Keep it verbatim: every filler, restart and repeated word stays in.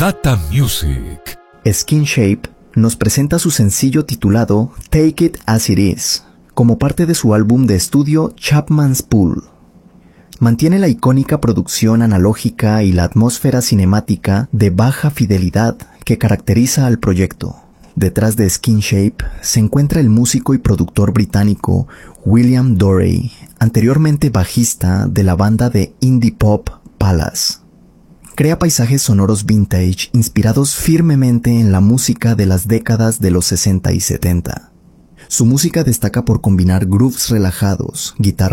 Data Music. Skin Shape nos presenta su sencillo titulado Take It As It Is, como parte de su álbum de estudio Chapman's Pool. Mantiene la icónica producción analógica y la atmósfera cinemática de baja fidelidad que caracteriza al proyecto. Detrás de Skin Shape se encuentra el músico y productor británico William Dorey, anteriormente bajista de la banda de indie pop Palace. Crea paisajes sonoros vintage inspirados firmemente en la música de las décadas de los sesenta y setenta. Su música destaca por combinar grooves relajados, guitarras